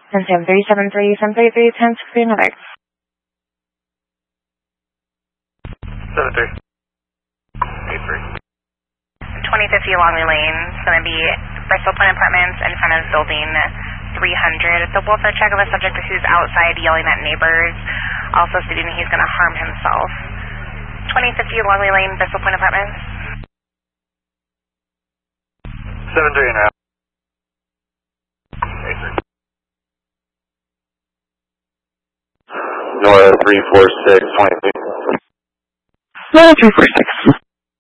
And 7373, 733, 1063, another. 73. 83. 2050 Longley Lane. It's going to be Bristol Point Apartments in front of building 300. It's a welfare check of a subject who's outside yelling at neighbors, also stating he's going to harm himself. 2050 Longley Lane, Bristol Point Apartments. 73 and a half. 83. Nora 346, 23. Nora 346.